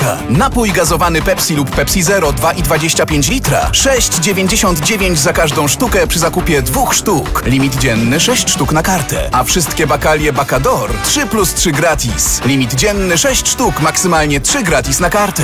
Baka. Napój gazowany Pepsi lub Pepsi Zero 2,25 litra. 6,99 za każdą sztukę przy zakupie 2 sztuk. Limit dzienny 6 sztuk na kartę. A wszystkie bakalie Bacador 3+3 gratis. Limit dzienny 6 sztuk, maksymalnie 3 gratis na kartę.